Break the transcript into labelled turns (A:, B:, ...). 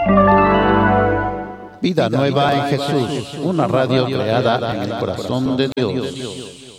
A: Vida Nueva en Jesús, una radio creada en el corazón de Dios.